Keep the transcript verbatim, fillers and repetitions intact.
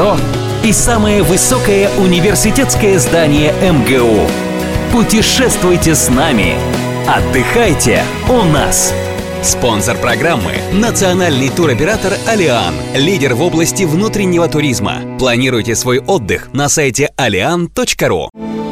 метро и самое высокое университетское здание эм гэ у. Путешествуйте с нами. Отдыхайте у нас. Спонсор программы – национальный туроператор «Алиан», лидер в области внутреннего туризма. Планируйте свой отдых на сайте алиан точка ру.